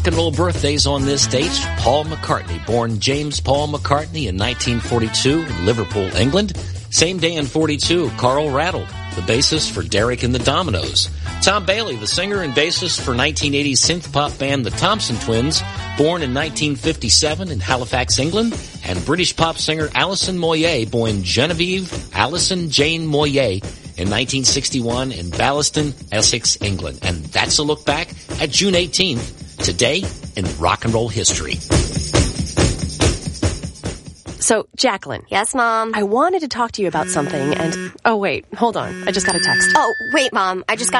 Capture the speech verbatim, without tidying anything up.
rock and roll birthdays on this date. Paul McCartney, born James Paul McCartney in nineteen forty-two in Liverpool, England. Same day in forty-two, Carl Rattle, the bassist for Derek and the Dominoes. Tom Bailey, the singer and bassist for nineteen eighties synth-pop band The Thompson Twins, born in nineteen fifty-seven in Halifax, England. And British pop singer Alison Moyet, born Genevieve Alison Jane Moyet in nineteen sixty-one in Ballaston, Essex, England. And that's a look back at June eighteenth, today in rock and roll history. So, Jacqueline. Yes, Mom? I wanted to talk to you about something and... Oh, wait. Hold on. I just got a text. Oh, wait, Mom. I just got